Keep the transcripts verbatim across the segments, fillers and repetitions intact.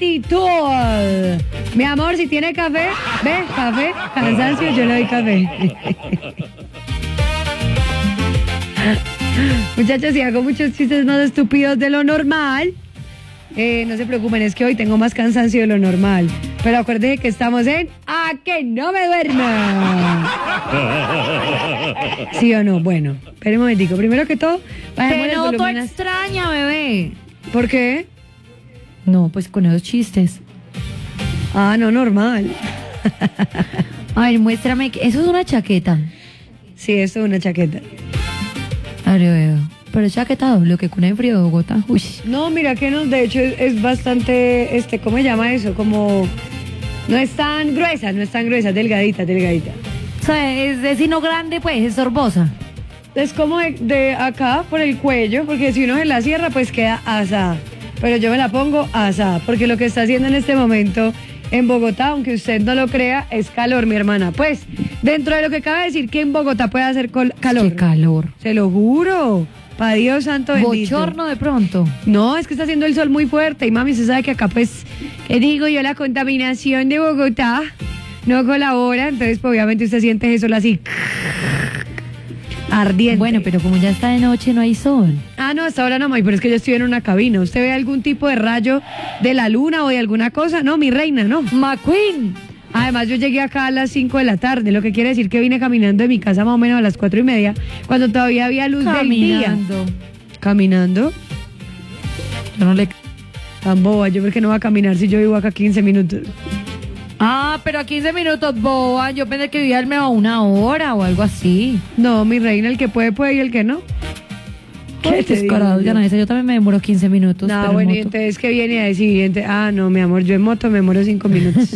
actitud. Mi amor, si tiene café, ve, café, cansancio, yo le doy café. Muchachos, si hago muchos chistes más estúpidos de lo normal, eh, no se preocupen, es que hoy tengo más cansancio de lo normal. Pero acuérdense que estamos en A que no me duerma. ¿Sí o no? Bueno, espera un momentico. Primero que todo, te noto extraña, bebé. ¿Por qué? No, pues con esos chistes. Ah, no, normal. A ver, muéstrame. Eso es una chaqueta. Sí, esto es una chaqueta. A ver, veo. Pero chaqueta doble, que con el frío de Bogotá. Uy. No, mira que no, de hecho es, es bastante, este, ¿cómo se llama eso? Como, no es tan gruesa, no es tan gruesa, delgadita, delgadita. O sea, es de sino grande, pues, es sorbosa. Es como de, de acá por el cuello, porque si uno se la cierra, pues queda asada. Pero yo me la pongo asada, porque lo que está haciendo en este momento en Bogotá, aunque usted no lo crea, es calor, mi hermana. Pues, dentro de lo que acaba de decir que en Bogotá puede hacer col- calor. ¡Qué calor! Se lo juro. Pa' Dios santo bendito. Bochorno de pronto. No, es que está haciendo el sol muy fuerte. Y mami, se sabe que acá, pues, ¿qué digo yo? La contaminación de Bogotá no colabora. Entonces, pues, obviamente usted siente eso así ardiente. Bueno, pero como ya está de noche, no hay sol. Ah, no, hasta ahora no, mami, pero es que yo estoy en una cabina. ¿Usted ve algún tipo de rayo de la luna o de alguna cosa? No, mi reina, no. McQueen. Además, yo llegué acá a las cinco de la tarde, lo que quiere decir que vine caminando de mi casa más o menos a las cuatro y media, cuando todavía había luz Caminando. del día. ¿Caminando? Yo no le... Tan boba, yo porque no voy a caminar si yo vivo acá quince minutos. Ah, pero a quince minutos, boba. Yo pensé que vivirme a una hora o algo así. No, mi reina, el que puede, puede y el que no. ¿Qué descarado? Ya no, yo también me demoro quince minutos. No, pero bueno, en y moto. entonces que viene a decir, ente- ah, no, mi amor, yo en moto me demoro cinco minutos.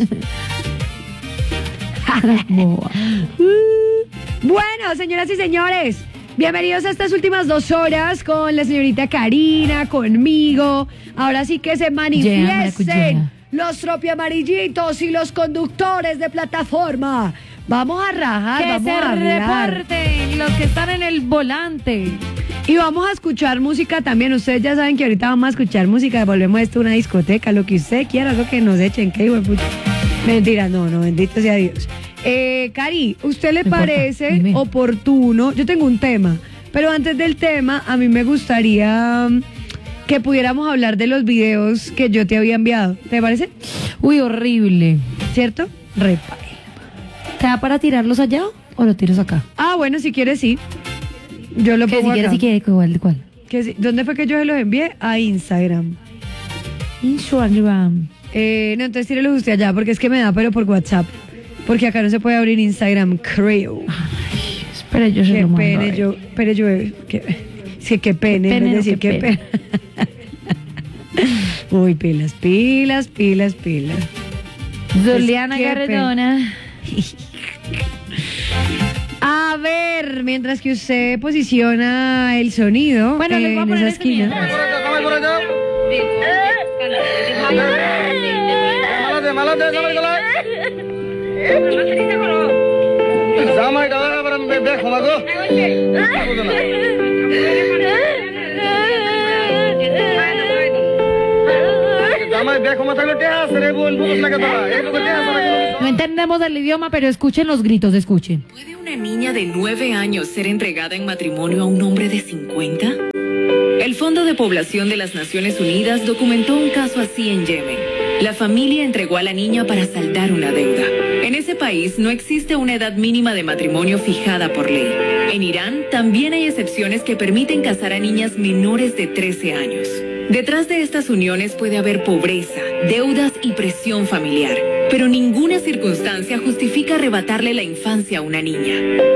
Boba. Bueno, señoras y señores, bienvenidos a estas últimas dos horas con la señorita Karina, conmigo. Ahora sí que se Yeah, manifiesten maracuyá. los tropiamarillitos y los conductores de plataforma. Vamos a rajar, Que vamos se a hablar. reporten los que están en el volante. Y vamos a escuchar música también. Ustedes ya saben que ahorita vamos a escuchar música. Volvemos a esto una discoteca, lo que usted quiera, lo que nos echen. ¿Qué hijo de puta? Mentira, no, no, bendito sea Dios. Eh, Cari, ¿usted le No importa, parece dime. oportuno? Yo tengo un tema, pero antes del tema, a mí me gustaría um, que pudiéramos hablar de los videos que yo te había enviado. ¿Te parece? Uy, horrible. ¿Cierto? Repa. ¿Te da para tirarlos allá o lo tiras acá? Ah, bueno, si quiere sí. Yo lo Que pongo si quieres, acá. si quieres, ¿cuál? ¿Cuál? Que sí. ¿Dónde fue que yo se los envié? A Instagram. Instagram. Eh, no, entonces tírelos usted allá, porque es que me da pero por WhatsApp. Porque acá no se puede abrir Instagram, creo. Espera, yo se Qué lo mando. pene, a ver. yo, pero yo, que, es que qué pene, Qué en vez pene, de no, decir qué qué pena. Uy, pilas, pilas, pilas, pilas. Zuliana Qué Garredona. A ver, mientras que usted posiciona el sonido Bueno, les voy a en poner esa este esquina. video. No entendemos el idioma, pero escuchen los gritos, escuchen. ¿Puede una niña de nueve años ser entregada en matrimonio a un hombre de cincuenta? El Fondo de Población de las Naciones Unidas documentó un caso así en Yemen. La familia entregó a la niña para saldar una deuda. En ese país no existe una edad mínima de matrimonio fijada por ley. En Irán también hay excepciones que permiten casar a niñas menores de trece años. Detrás de estas uniones puede haber pobreza, deudas y presión familiar, pero ninguna circunstancia justifica arrebatarle la infancia a una niña.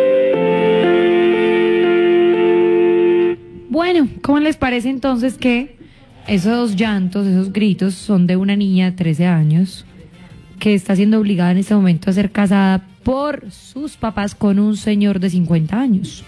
Bueno, ¿cómo les parece entonces que esos llantos, esos gritos son de una niña de trece años que está siendo obligada en este momento a ser casada por sus papás con un señor de cincuenta años?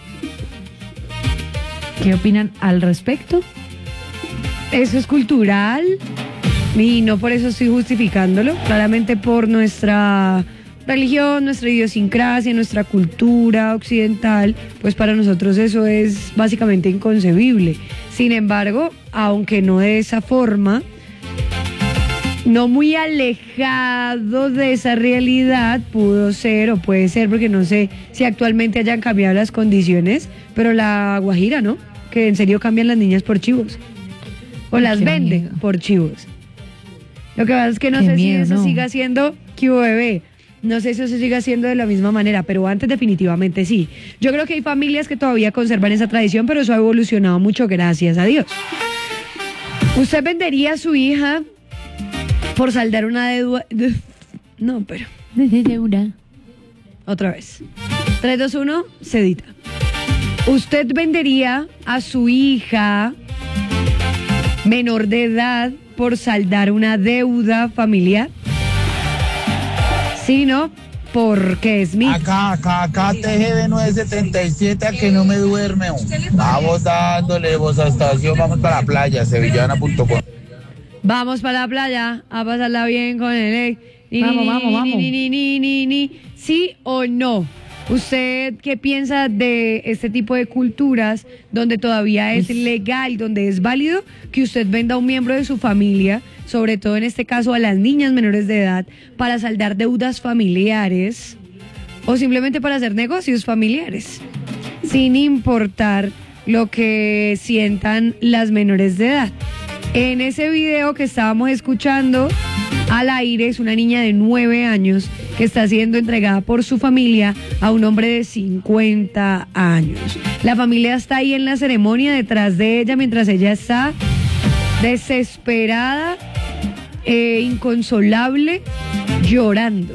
¿Qué opinan al respecto? Eso es cultural y no por eso estoy justificándolo, claramente por nuestra religión, nuestra idiosincrasia, nuestra cultura occidental, pues para nosotros eso es básicamente inconcebible. Sin embargo, aunque no de esa forma, no muy alejado de esa realidad pudo ser o puede ser, porque no sé si actualmente hayan cambiado las condiciones, pero la Guajira, ¿no? Que en serio cambian las niñas por chivos. O las Qué venden miedo. por chivos. Lo que pasa es que no Qué sé miedo, si eso no. siga siendo Q bebé. No sé si eso siga siendo de la misma manera, pero antes definitivamente sí. Yo creo que hay familias que todavía conservan esa tradición, pero eso ha evolucionado mucho, gracias a Dios. ¿Usted vendería a su hija por saldar una deuda? No, pero... Otra vez. tres, dos, uno, cedita. ¿Usted vendería a su hija menor de edad por saldar una deuda familiar? Sí, ¿no? Porque es mi... Acá, acá, acá, T G B nueve setenta y siete, a que no me duerme. Vamos dándole, voz a estación, vamos para la playa, sevillana punto com. Vamos para la playa a pasarla bien con el... Ni, Vamos, ni, vamos, ni, vamos. Ni, ni, ni, ni, ni. ¿Sí o no? ¿Usted qué piensa de este tipo de culturas donde todavía es legal, donde es válido que usted venda a un miembro de su familia, sobre todo en este caso a las niñas menores de edad, para saldar deudas familiares o simplemente para hacer negocios familiares, sin importar lo que sientan las menores de edad? En ese video que estábamos escuchando al aire es una niña de nueve años que está siendo entregada por su familia a un hombre de cincuenta años. La familia está ahí en la ceremonia detrás de ella mientras ella está desesperada, eh, inconsolable, llorando.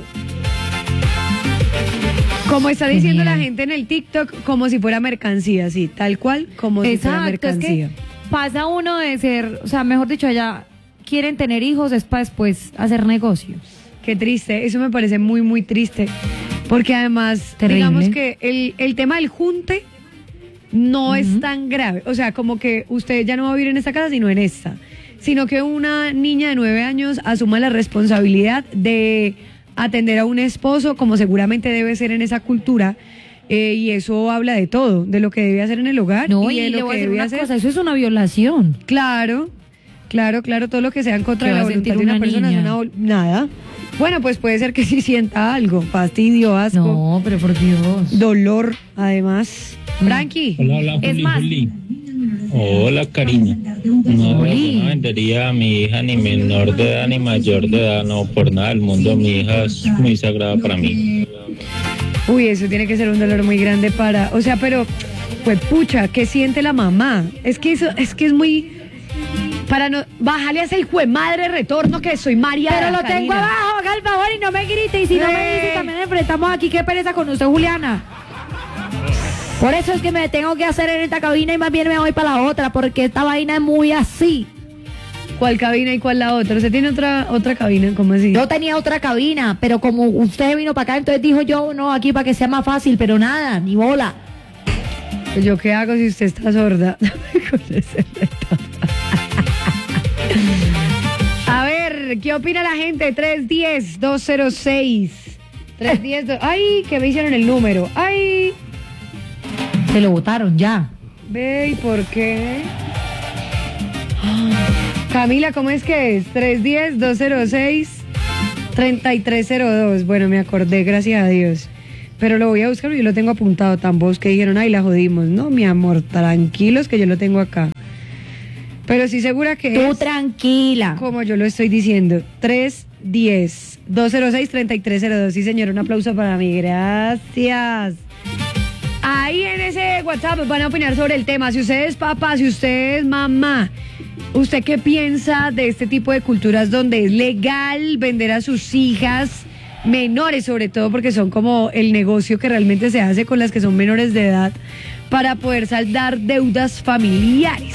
Como está diciendo la gente en el TikTok, como si fuera mercancía, sí, tal cual, como si fuera Exacto, es mercancía. que pasa uno de ser, o sea, mejor dicho, allá quieren tener hijos, es para después hacer negocios. Qué triste, eso me parece muy, muy triste. Porque además, Terrible. digamos que el, el tema del junte no es tan grave. O sea, como que usted ya no va a vivir en esta casa, sino en esta. Sino que una niña de nueve años asuma la responsabilidad de atender a un esposo, como seguramente debe ser en esa cultura. Eh, y eso habla de todo, de lo que debe hacer en el hogar No, y y de le lo voy que a decir debe una hacer. cosa, eso es una violación. Claro, claro, claro, todo lo que sea en contra ¿Qué de la va a voluntad sentir de una, una persona niña? es una vol- nada. Bueno, pues puede ser que sí sienta algo, fastidio, asco, No, pero por Dios. dolor, además. Frankie, Hola, hola, Es Juli, más- Juli. Hola, cariño. No, Juli. no vendería a mi hija ni menor de edad ni mayor de edad, no, por nada del mundo. Mi hija es muy sagrada para mí. uy, eso tiene que ser un dolor muy grande para, o sea, pero, pues pucha, ¿qué siente la mamá? Es que eso, es que es muy, para no, bájale a ese hijo de madre retorno que soy María. Pero lo Karina. tengo abajo, haga el favor y no me grite. Y si no me Eh. dice, también enfrentamos aquí. Qué pereza con usted, Juliana. Por eso es que me tengo que hacer en esta cabina y más bien me voy para la otra, porque esta vaina es muy así. ¿Cuál cabina y cuál la otra? ¿Usted tiene otra otra cabina? ¿Cómo así? Yo tenía otra cabina, pero como usted vino para acá, entonces dijo yo, no, aquí para que sea más fácil, pero nada, ni bola. Pues, ¿yo qué hago si usted está sorda? Con ese retorno. A ver, ¿qué opina la gente? tres uno cero, dos cero seis. tres uno cero. Ay, que me hicieron el número. Ay. Se lo votaron ya. Ve, ¿y por qué? Camila, ¿cómo es que es? tres uno cero, dos cero seis, tres tres cero dos. Bueno, me acordé, gracias a Dios. Pero lo voy a buscar, yo lo tengo apuntado tan vos que dijeron, ay, la jodimos. No, mi amor, tranquilos que yo lo tengo acá. Pero sí segura que Tú es tranquila. como yo lo estoy diciendo. tres uno cero, dos cero seis, tres tres cero dos. Sí, señor, un aplauso para mí. Gracias. Ahí en ese WhatsApp van a opinar sobre el tema. Si usted es papá, si usted es mamá, ¿usted qué piensa de este tipo de culturas donde es legal vender a sus hijas menores, sobre todo porque son como el negocio que realmente se hace con las que son menores de edad para poder saldar deudas familiares?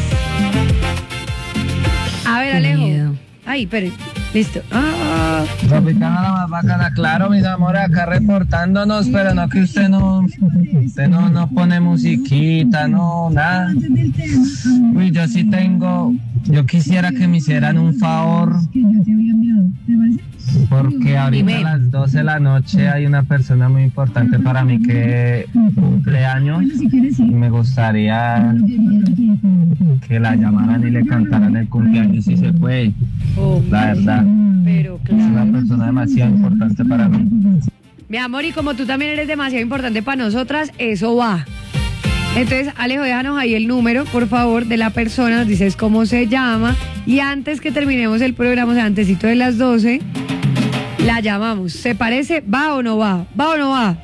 A ver, Qué Alejo. miedo. Ay, espere. Listo. Ah, Tropicana la más bacana, claro, mis amores, acá reportándonos, pero no que usted no, usted no nos pone musiquita, no, nada. Uy, yo sí tengo, yo quisiera que me hicieran un favor Porque ahorita Dime. a las doce de la noche hay una persona muy importante para mí que cumple años y me gustaría que la llamaran y le cantaran el cumpleaños si se puede. Oh, La verdad, pero es una claro. persona demasiado importante para mí. Mi amor, y como tú también eres demasiado importante para nosotras, eso va. Entonces, Alejo, déjanos ahí el número, por favor, de la persona, nos dices cómo se llama, y antes que terminemos el programa, o sea, antesito de las doce, la llamamos. ¿Se parece? ¿Va o no va? ¿Va o no va?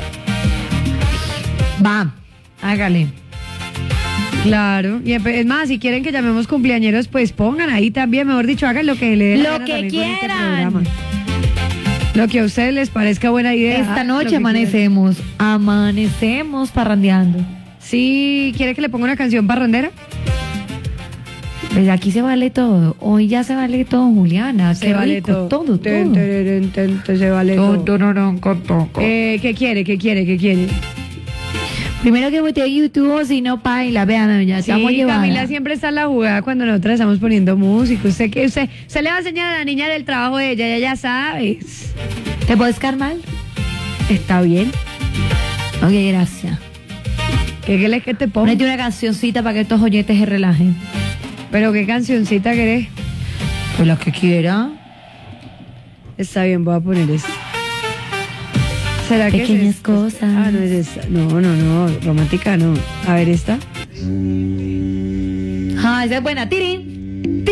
Va, hágale. Claro, y es más, si quieren que llamemos cumpleañeros, pues pongan ahí también, mejor dicho, hagan lo que le dé la Lo gana que también con este quieran. programa. Lo que a ustedes les parezca buena idea. Esta Ah, lo noche que amanecemos, amanecemos parrandeando. quieran. Sí, ¿quiere que le ponga una canción parrandera? Pues aquí se vale todo. Hoy ya se vale todo, Juliana. Se Qué vale rico, todo. todo, todo. Ten, tereren, ten, ten, se vale todo. Eh, ¿Qué quiere? ¿Qué quiere? ¿Qué quiere? Primero que boté YouTube, si no, paila, vean, ya Sí, estamos llevadas. Camila siempre está en la jugada cuando nosotras estamos poniendo música. Usted que usted, usted le va a enseñar a la niña del trabajo de ella, ya ya sabes. ¿Te puedes quedar mal? Está bien. Ok, gracias. ¿Qué quieres que te ponga? Ponete una cancioncita para que estos oyentes se relajen. Pero qué cancioncita querés. Pues la que quiera. Está bien, voy a poner esta. ¿Será que es Pequeñas esta? cosas. Ah, no es esta. No, no, no. Romántica no. A ver, esta. Ah, esa es buena. Tirín.